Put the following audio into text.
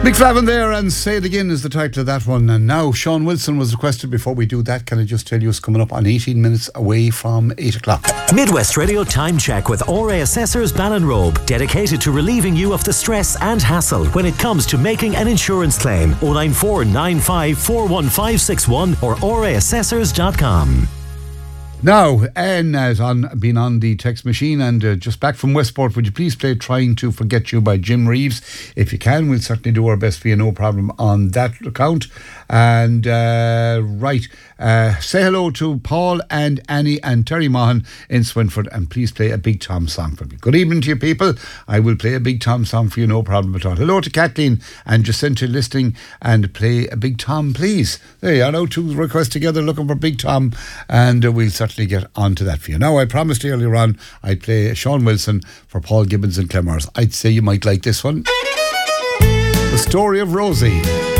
Mick Flavin there, and Say It Again is the title of that one. And now Sean Wilson was requested. Before we do that, can I just tell you it's coming up on 18 minutes away from 8 o'clock. Midwest Radio Time Check with RA Assessors Ballinrobe, dedicated to relieving you of the stress and hassle when it comes to making an insurance claim. 094 95 41561 or raassessors.com. Now, Anne has been on the text machine and just back from Westport. Would you please play Trying to Forget You by Jim Reeves? If you can, we'll certainly do our best for you, no problem on that account. And say hello to Paul and Annie and Terry Mahan in Swinford, and please play a Big Tom song for me. Good evening to you people. I will play a Big Tom song for you, no problem at all. Hello to Kathleen and Jacinta listening, and play a Big Tom, please. There you are, now two requests together looking for Big Tom, and we'll certainly get on to that for you. Now, I promised earlier on I'd play Sean Wilson for Paul Gibbons and Clemmers. I'd say you might like this one. The Story of Rosie.